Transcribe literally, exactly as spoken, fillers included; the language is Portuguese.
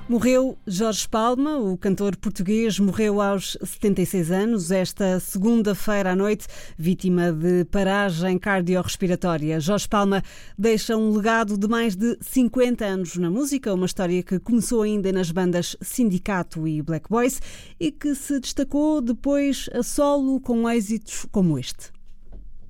Morreu Jorge Palma, o cantor português, morreu aos setenta e seis anos, esta segunda-feira à noite, vítima de paragem cardiorrespiratória. Jorge Palma deixa um legado de mais de cinquenta anos na música, uma história que começou ainda nas bandas Sindicato e Black Boys e que se destacou depois a solo com êxitos como este.